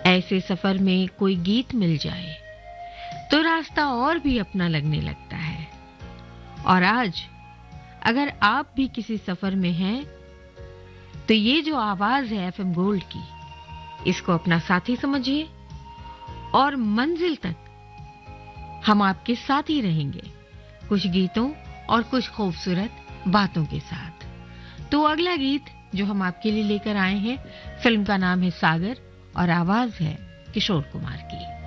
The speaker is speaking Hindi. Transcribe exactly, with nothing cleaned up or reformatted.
ऐसे सफर में कोई गीत मिल जाए तो रास्ता और भी अपना लगने लगता है। और आज अगर आप भी किसी सफर में हैं तो ये जो आवाज है एफएम गोल्ड की, इसको अपना साथी समझिए और मंजिल तक हम आपके साथ ही रहेंगे, कुछ गीतों और कुछ खूबसूरत बातों के साथ। तो अगला गीत जो हम आपके लिए लेकर आए हैं, फिल्म का नाम है सागर और आवाज है किशोर कुमार की।